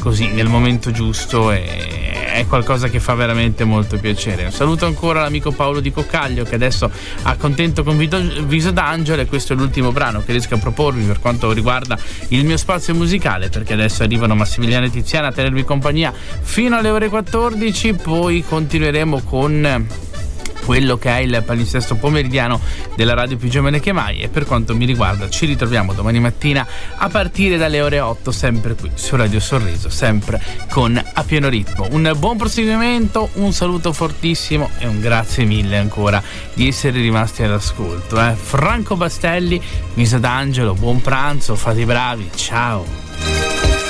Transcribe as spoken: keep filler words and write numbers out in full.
così nel momento giusto e è qualcosa che fa veramente molto piacere. Un saluto ancora all'amico Paolo Di Coccaglio, che adesso ha Contento con Viso d'Angelo, e questo è l'ultimo brano che riesco a proporvi per quanto riguarda il mio spazio musicale, perché adesso arrivano Massimiliano e Tiziana a tenervi compagnia fino alle ore quattordici. Poi continueremo con quello che è il palinsesto pomeridiano della radio più giovane che mai, e per quanto mi riguarda ci ritroviamo domani mattina a partire dalle ore otto, sempre qui su Radio Sorriso, sempre con A Pieno Ritmo. Un buon proseguimento, un saluto fortissimo e un grazie mille ancora di essere rimasti all'ascolto. eh. Franco Bastelli, Viso d'Angelo, buon pranzo, fate i bravi, ciao.